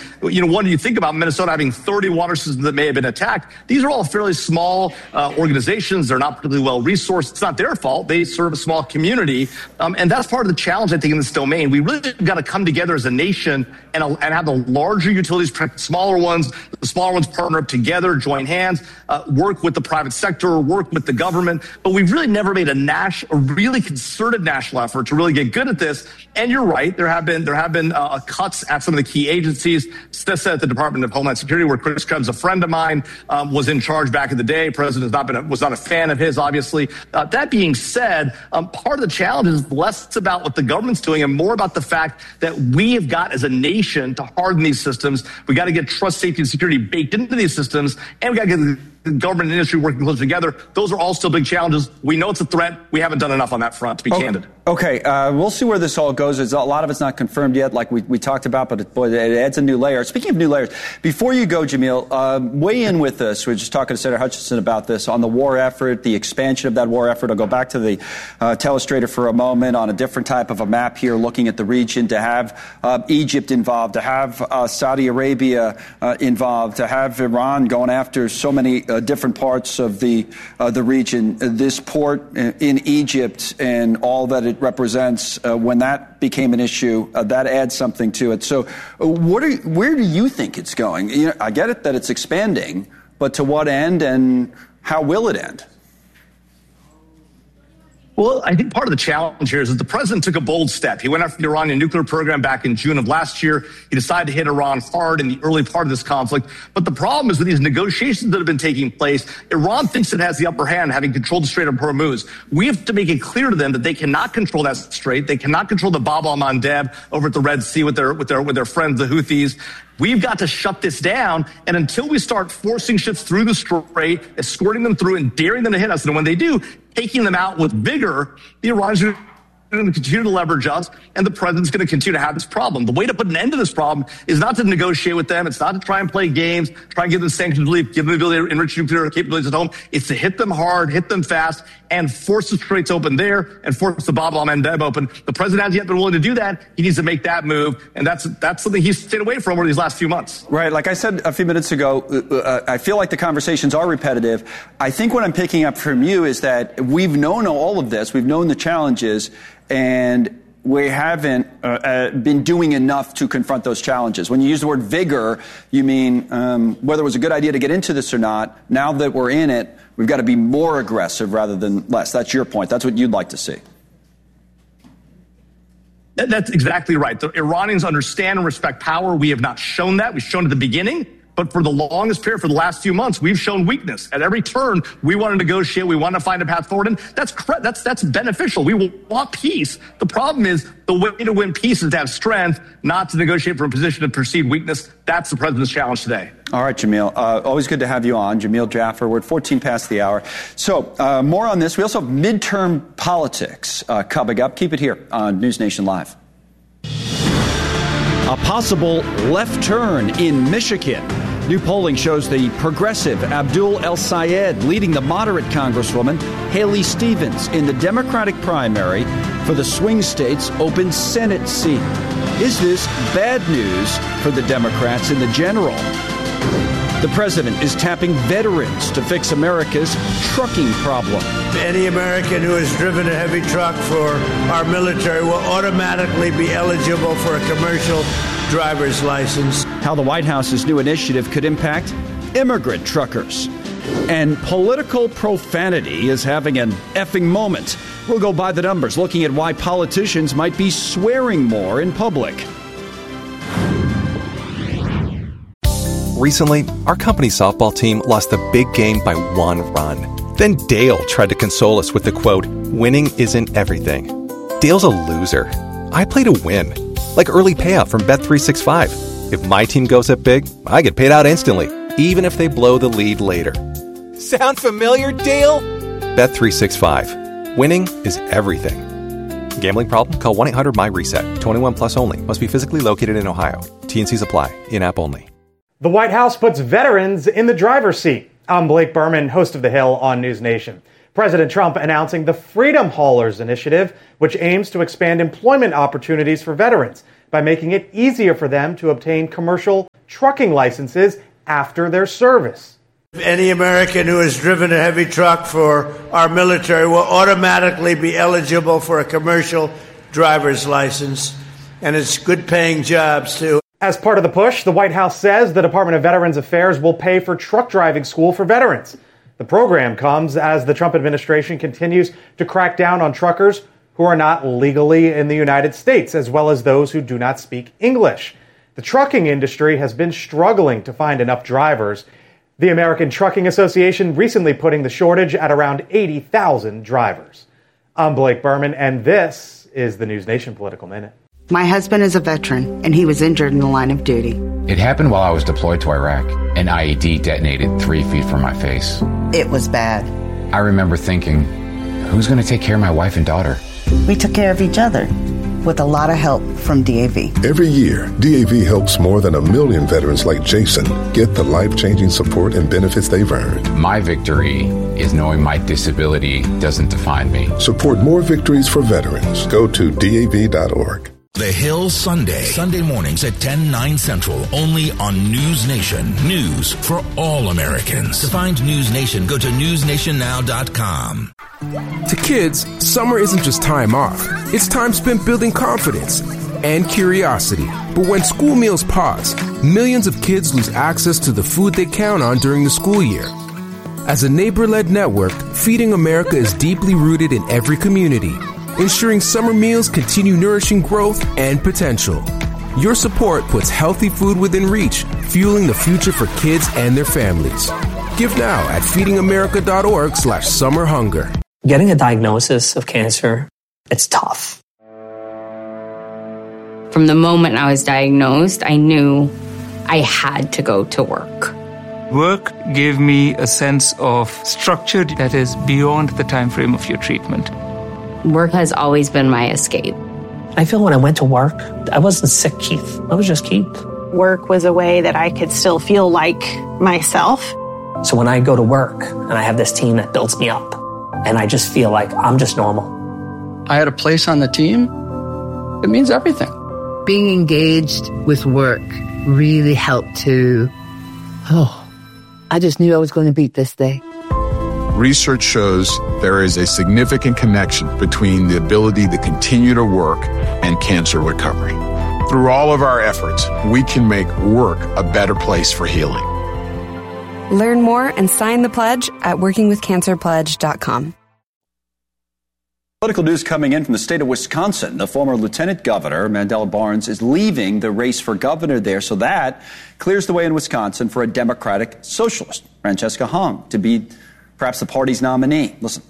When you think about Minnesota having 30 water systems that may have been attacked, these are all fairly small organizations. They're not particularly well resourced. It's not their fault. They serve a small community. And that's part of the challenge, I think, in this domain. We really got to come together as a nation and have the larger utilities protect the smaller ones partner up together, join hands, work with the private sector, work with the government. But we've really never made a really concerted national effort to really get good at this. And you're right, there have been cuts at some of the key agencies. At the Department of Homeland Security, where Chris Krebs, a friend of mine, was in charge back in the day. President was not a fan of his, obviously. That being said, part of the challenge is less about what the government's doing and more about the fact that we have got as a nation to harden these systems. We got to get trust, safety, and security baked into these systems, and we got to get the government and industry working closer together. Those are all still big challenges. We know it's a threat. We haven't done enough on that front, to be candid. Okay, we'll see where this all goes. A lot of it's not confirmed yet, like we talked about, but it adds a new layer. Speaking of new layers, before you go, Jamil, weigh in with us. We're just talking to Senator Hutchinson about this, on the war effort, the expansion of that war effort. I'll go back to the telestrator for a moment on a different type of a map here, looking at the region, to have Egypt involved, to have Saudi Arabia involved, to have Iran going after so many different parts of the region. This port in Egypt and all that it represents, when that became an issue, that adds something to it. So where do you think it's going? I get it that it's expanding, but to what end, and how will it end? Well, I think part of the challenge here is that the president took a bold step. He went after the Iranian nuclear program back in June of last year. He decided to hit Iran hard in the early part of this conflict. But the problem is with these negotiations that have been taking place, Iran thinks it has the upper hand, having controlled the Strait of Hormuz. We have to make it clear to them that they cannot control that strait. They cannot control the Bab al-Mandeb over at the Red Sea with their friends, the Houthis. We've got to shut this down, and until we start forcing ships through the strait, escorting them through and daring them to hit us, and when they do, taking them out with vigor, the Iranians are going to continue to leverage us, and the president's going to continue to have this problem. The way to put an end to this problem is not to negotiate with them. It's not to try and play games, try and give them sanctions relief, give them the ability to enrich nuclear capabilities at home. It's to hit them hard, hit them fast, and force the straits open there and force the Bab al-Mandeb open. The president hasn't yet been willing to do that. He needs to make that move, and that's something he's stayed away from over these last few months. Right. Like I said a few minutes ago, I feel like the conversations are repetitive. I think what I'm picking up from you is that we've known all of this. We've known the challenges, and we haven't been doing enough to confront those challenges. When you use the word vigor, you mean whether it was a good idea to get into this or not. Now that we're in it, we've got to be more aggressive rather than less. That's your point. That's what you'd like to see. That's exactly right. The Iranians understand and respect power. We have not shown that. We've shown at the beginning. But for the longest period, for the last few months, we've shown weakness. At every turn, we want to negotiate. We want to find a path forward. And that's beneficial. We want peace. The problem is the way to win peace is to have strength, not to negotiate from a position of perceived weakness. That's the president's challenge today. All right, Jamil. Always good to have you on. Jamil Jaffer. We're at 14 past the hour. So more on this. We also have midterm politics coming up. Keep it here on News Nation Live. A possible left turn in Michigan. New polling shows the progressive Abdul El-Sayed leading the moderate Congresswoman Haley Stevens in the Democratic primary for the swing state's open Senate seat. Is this bad news for the Democrats in the general? The president is tapping veterans to fix America's trucking problem. Any American who has driven a heavy truck for our military will automatically be eligible for a commercial driver's license. How the White House's new initiative could impact immigrant truckers. And political profanity is having an effing moment. We'll go by the numbers, looking at why politicians might be swearing more in public. Recently, our company's softball team lost the big game by 1 run. Then Dale tried to console us with the quote, "Winning isn't everything." Dale's a loser. I play to win. Like early payout from Bet365. If my team goes up big, I get paid out instantly, even if they blow the lead later. Sound familiar, Dale? Bet365. Winning is everything. Gambling problem? Call 1-800-MY-RESET. 21 plus only. Must be physically located in Ohio. T&Cs apply. In-app only. The White House puts veterans in the driver's seat. I'm Blake Berman, host of The Hill on News Nation. President Trump announcing the Freedom Haulers Initiative, which aims to expand employment opportunities for veterans. by making it easier for them to obtain commercial trucking licenses after their service. Any American who has driven a heavy truck for our military will automatically be eligible for a commercial driver's license, and it's good-paying jobs, too. As part of the push, the White House says the Department of Veterans Affairs will pay for truck driving school for veterans. The program comes as the Trump administration continues to crack down on truckers who are not legally in the United States, as well as those who do not speak English. The trucking industry has been struggling to find enough drivers. The American Trucking Association recently putting the shortage at around 80,000 drivers. I'm Blake Berman, and this is the News Nation Political Minute. My husband is a veteran, and he was injured in the line of duty. It happened while I was deployed to Iraq. An IED detonated 3 feet from my face. It was bad. I remember thinking, who's going to take care of my wife and daughter? We took care of each other with a lot of help from DAV. Every year, DAV helps more than 1 million veterans like Jason get the life-changing support and benefits they've earned. My victory is knowing my disability doesn't define me. Support more victories for veterans. Go to DAV.org. The Hill Sunday mornings at 10, 9 Central, only on News Nation. News for all Americans. To find News Nation, go to newsnationnow.com. To kids, summer isn't just time off. It's time spent building confidence and curiosity. But when school meals pause, millions of kids lose access to the food they count on during the school year. As a neighbor-led network, Feeding America is deeply rooted in every community, ensuring summer meals continue nourishing growth and potential. Your support puts healthy food within reach, fueling the future for kids and their families. Give now at feedingamerica.org/summerhunger. Getting a diagnosis of cancer, it's tough. From the moment I was diagnosed, I knew I had to go to work. Work gave me a sense of structure that is beyond the time frame of your treatment. Work has always been my escape. I feel when I went to work, I wasn't sick, Keith. I was just Keith. Work was a way that I could still feel like myself. So when I go to work and I have this team that builds me up, and I just feel like I'm just normal. I had a place on the team. It means everything. Being engaged with work really helped to, I just knew I was going to beat this day. Research shows there is a significant connection between the ability to continue to work and cancer recovery. Through all of our efforts, we can make work a better place for healing. Learn more and sign the pledge at workingwithcancerpledge.com. Political news coming in from the state of Wisconsin. The former lieutenant governor, Mandela Barnes, is leaving the race for governor there, so that clears the way in Wisconsin for a Democratic socialist, Francesca Hong, to be perhaps the party's nominee. Listen.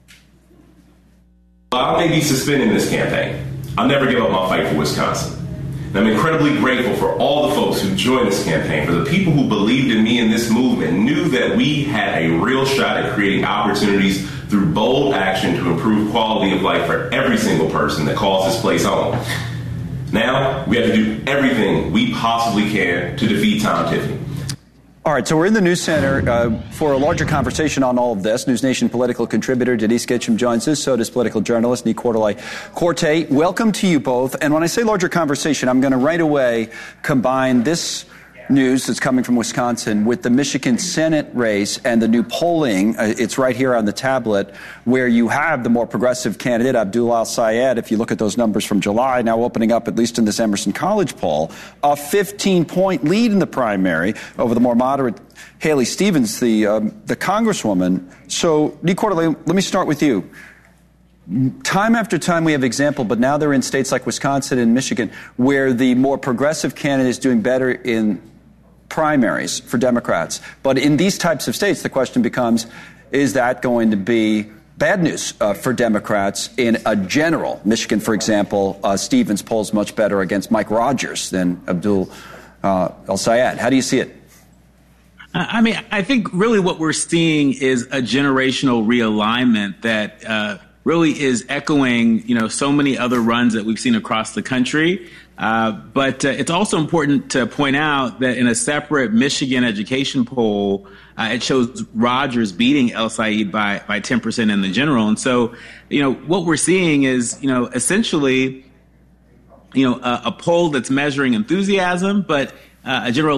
I may be suspending this campaign. I'll never give up my fight for Wisconsin. And I'm incredibly grateful for all the folks who joined this campaign, for the people who believed in me and this movement, knew that we had a real shot at creating opportunities through bold action to improve quality of life for every single person that calls this place home. Now, we have to do everything we possibly can to defeat Tom Tiffany. All right, so we're in the News Center for a larger conversation on all of this. News Nation political contributor Denise Kitchum joins us. So does political journalist Nick Corte. Welcome to you both. And when I say larger conversation, I'm going to right away combine this news that's coming from Wisconsin with the Michigan Senate race and the new polling. It's right here on the tablet where you have the more progressive candidate, Abdul El-Sayed. If you look at those numbers from July, now opening up, at least in this Emerson College poll, a 15-point lead in the primary over the more moderate Haley Stevens, the congresswoman. So, Nick Corte, let me start with you. Time after time we have example, but now they're in states like Wisconsin and Michigan where the more progressive candidate is doing better in primaries for Democrats. But in these types of states, the question becomes, is that going to be bad news for Democrats in a general? Michigan, for example, Stevens polls much better against Mike Rogers than Abdul El-Sayed. How do you see it? I mean, I think really what we're seeing is a generational realignment that really is echoing, so many other runs that we've seen across the country. But it's also important to point out that in a separate Michigan education poll, it shows Rogers beating El-Sayed by 10% in the general. And so, what we're seeing is, essentially a poll that's measuring enthusiasm, but a general